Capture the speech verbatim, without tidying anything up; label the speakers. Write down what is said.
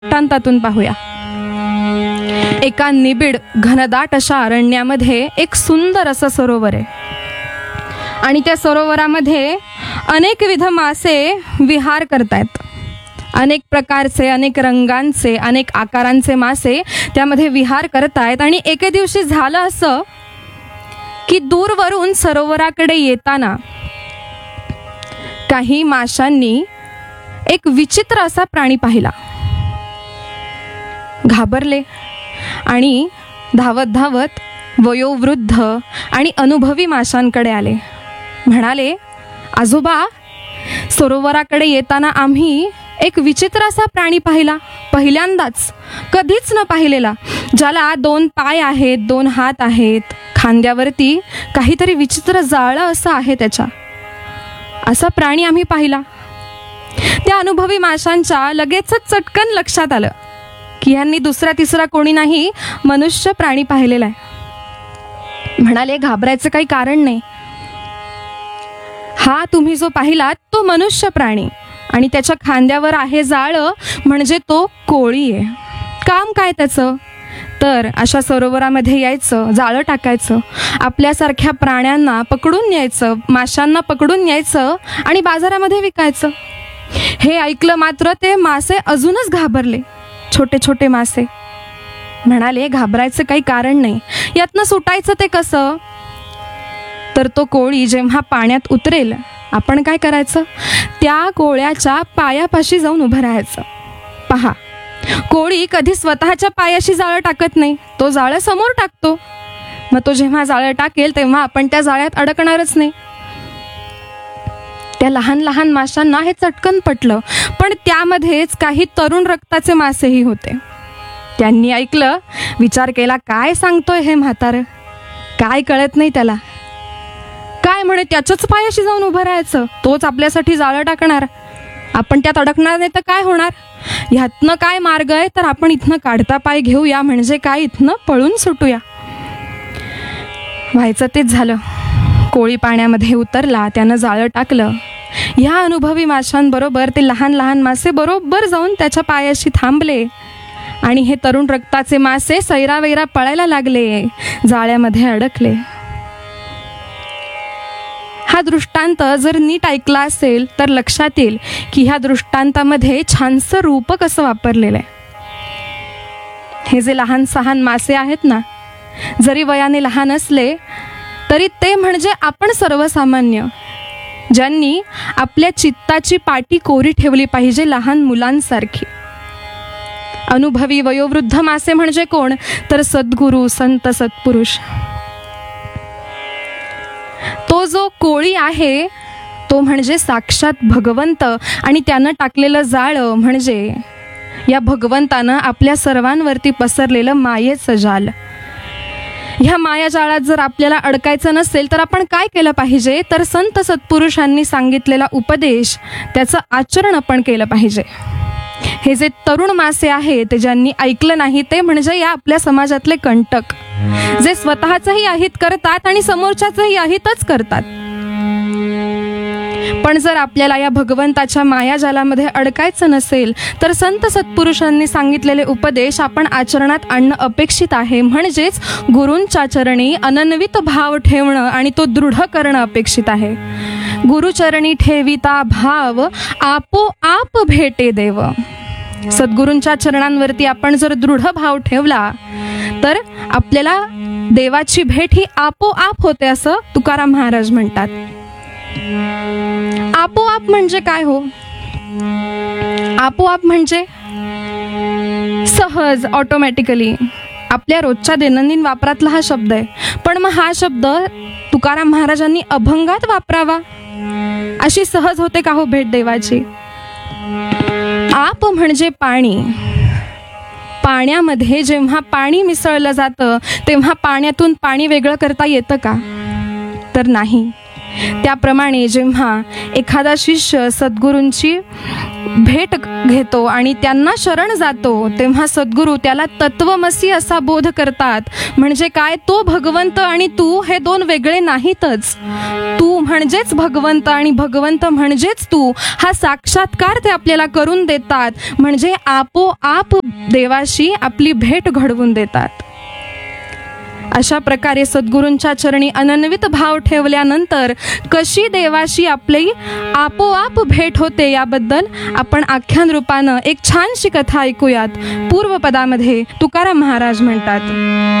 Speaker 1: दृष्टांतातून पाहूया. एका निबिड घनदाट अशा अरण्यामध्ये एक सुंदर असं सरोवर आहे आणि त्या सरोवरामध्ये अनेकविध मासे विहार करतायत. अनेक प्रकारचे, अनेक रंगांचे, अनेक आकारांचे मासे त्यामध्ये विहार करतायत. आणि एके दिवशी झालं असं की दूरवरून सरोवराकडे येताना काही माशांनी एक विचित्र असा प्राणी पाहिला. घाबरले आणि धावत धावत वयोवृद्ध आणि अनुभवी माशांकडे आले. म्हणाले, आजोबा, सरोवराकडे येताना आम्ही एक विचित्र असा प्राणी पाहिला, पहिल्यांदाच, कधीच न पाहिलेला, ज्याला दोन पाय आहेत, दोन हात आहेत, खांद्यावरती काहीतरी विचित्र जाळं असं आहे त्याच्या. असा प्राणी आम्ही पाहिला. त्या अनुभवी माशांच्या लगेचच चटकन लक्षात आलं की यांनी दुसरा तिसरा कोणी नाही, मनुष्य प्राणी पाहिलेला आहे. म्हणाले, घाबरायचं काही कारण नाही. हा तुम्ही जो पाहिलात तो मनुष्य प्राणी आणि त्याच्या खांद्यावर आहे जाळं, म्हणजे तो कोळी आहे. काम काय त्याचं? तर अशा सरोवरामध्ये यायचं, जाळं टाकायचं, आपल्यासारख्या प्राण्यांना पकडून न्यायचं, माशांना पकडून न्यायचं आणि बाजारामध्ये विकायचं. हे ऐकलं मात्र ते मासे अजूनच घाबरले, छोटे छोटे मासे. म्हणाले, घाबरायचं काही कारण नाही. यातनं सुटायचं ते कसं? तर तो कोळी जेव्हा पाण्यात उतरेल, आपण काय करायचं? त्या कोळ्याच्या पायापाशी जाऊन उभं राहायचं. पहा, कोळी कधी स्वतःच्या पायाशी जाळं टाकत नाही, तो जाळं समोर टाकतो. मग तो जेव्हा जाळं टाकेल तेव्हा आपण त्या जाळ्यात अडकणारच नाही. त्या लहान लहान माशांना हे चटकन पटलं, पण त्यामध्येच काही तरुण रक्ताचे मासेही होते. त्यांनी ऐकलं, विचार केला, काय सांगतोय हे म्हातारं, काय कळत नाही त्याला. काय म्हणे, त्याच्याच पायाशी जाऊन उभं राहायचं, तोच आपल्यासाठी जाळं टाकणार, आपण त्यात अडकणार नाही तर काय होणार? ह्यातनं काय मार्ग आहे? तर आपण इथनं काढता पाय घेऊया, म्हणजे काय, इथनं पळून सुटूया. व्हायचं तेच झालं. कोळी पाण्यामध्ये उतरला, त्यानं जाळं टाकलं. ह्या अनुभवी माशांबरोबर ते लहान लहान मासे बरोबर जाऊन त्याच्या पायाशी थांबले आणि हे तरुण रक्ताचे मासे सैरावैरा पळायला लागले, जाळ्यामध्ये अडकले. हा दृष्टांत जर नीट ऐकला असेल तर लक्षात येईल की ह्या दृष्टांतामध्ये छानसं रूपक असं वापरलेलं आहे. हे जे लहान सहान मासे आहेत ना, जरी वयाने लहान असले तरी ते म्हणजे आपण सर्वसामान्य, ज्यांनी आपल्या चित्ताची पाटी कोरी ठेवली पाहिजे, लहान मुलांसारखी. अनुभवी वयोवृद्ध मासे म्हणजे कोण? तर सद्गुरू, संत, सत्पुरुष. तो जो कोळी आहे तो म्हणजे साक्षात भगवंत आणि त्यानं टाकलेलं जाळं म्हणजे या भगवंतानं आपल्या सर्वांवरती पसरलेलं मायेचं जाल. ह्या मायाजाळात जर आपल्याला अडकायचं नसेल तर आपण काय केलं पाहिजे? तर संत सत्पुरुषांनी सांगितलेला उपदेश, त्याचं आचरण आपण केलं पाहिजे. हे जे तरुण मासे आहेत ते ज्यांनी ऐकलं नाही ते म्हणजे या आपल्या समाजातले कंटक, जे स्वतःचंही अहित करतात आणि समोरच्याचंही अहितच करतात. पण जर आपल्याला या भगवंताच्या मायाजालामध्ये अडकायचं नसेल तर संत सत्पुरुषांनी सांगितलेले उपदेश आपण आचरणात आणणं अपेक्षित आहे. म्हणजेच गुरूंच्या चरणी अनन्वित भाव ठेवणं आणि तो दृढ करणं अपेक्षित आहे. गुरुचरणी ठेविता भाव आपोआप भेटे देव. सद्गुरूंच्या चरणांवरती आपण जर दृढ भाव ठेवला तर आपल्याला देवाची भेट ही आपोआप होते, असं तुकाराम महाराज म्हणतात. आपोआप म्हणजे काय हो? आपोआप म्हणजे सहज, ऑटोमॅटिकली. आपल्या रोजच्या दैनंदिन वापरातला हा शब्द आहे. पण मग हा शब्द तुकाराम महाराजांनी अभंगात वापरावा, अशी सहज होते का हो भेट देवाची? आप म्हणजे पाणी. पाण्यामध्ये जेव्हा पाणी मिसळलं जातं तेव्हा पाण्यातून पाणी वेगळं करता येतं का? तर नाही. त्याप्रमाणे जेव्हा एखादा शिष्य सद्गुरूंची भेट घेतो आणि त्यांना शरण जातो, तेव्हा सद्गुरू त्याला तत्वमसी असा बोध करतात. म्हणजे काय, तो भगवंत आणि तू हे दोन वेगळे नाहीतच. तू म्हणजेच भगवंत आणि भगवंत म्हणजेच तू, हा साक्षात्कार ते आपल्याला करून देतात. म्हणजे आपोआप देवाशी आपली भेट घडवून देतात. अशा प्रकारे सद्गुरूंच्या चरणी अनन्वित भाव ठेवल्यानंतर कशी देवाशी आपली आपोआप भेट होते, याबद्दल आपण आख्यान रूपानं एक छानशी कथा ऐकूयात. पूर्वपदामध्ये तुकाराम महाराज म्हणतात,